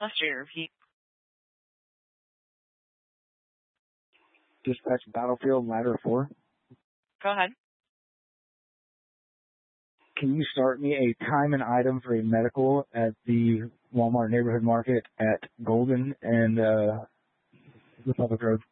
Last year, repeat. Dispatch Battlefield Ladder 4. Go ahead. Can you start me a time and item for a medical at the Walmart Neighborhood Market at Golden and Republic Road?